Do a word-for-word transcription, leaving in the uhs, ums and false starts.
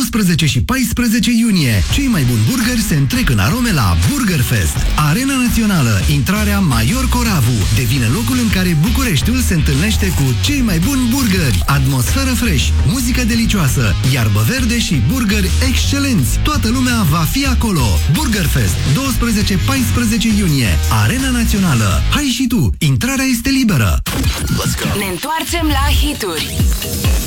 doisprezece și paisprezece iunie. Cei mai buni burgeri se întrec în arome la Burger Fest. Arena Națională, intrarea Maior Coravu, devine locul în care Bucureștiul se întâlnește cu cei mai buni burgeri, atmosferă fresh, muzică delicioasă, iarbă verde și burgeri excelenți. Toată lumea va fi acolo. Burger Fest, doisprezece paisprezece iunie, Arena Națională. Hai și tu, intrarea este liberă. Ne întoarcem la hituri.